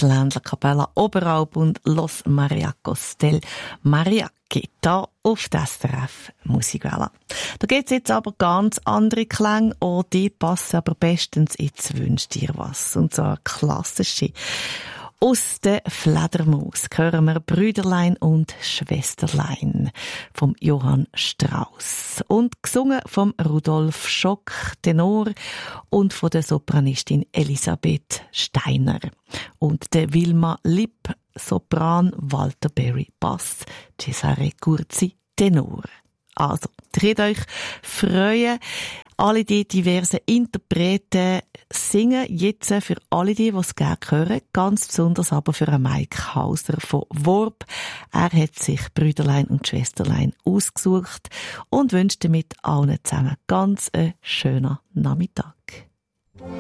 die Ländler Capella Oberalp und Los Mariacos del Mariachi, da auf der SRF Musikwelle. Da gibt's jetzt aber ganz andere Klänge, auch die passen aber bestens ins «Wünsch dir was». Und zwar klassische. Aus der Fledermaus hören wir «Brüderlein und Schwesterlein» vom Johann Strauss und gesungen vom Rudolf Schock, Tenor, und von der Sopranistin Elisabeth Steiner und der Wilma Lipp, Sopran, Walter Berry, Bass, Cesare Curzi, Tenor. Also, dreht euch freuen. Alle die diversen Interpreten singen jetzt für alle die es gerne hören, ganz besonders aber für Mike Hauser von Worb. Er hat sich Brüderlein und Schwesterlein ausgesucht und wünscht damit allen zusammen ganz einen schönen Nachmittag.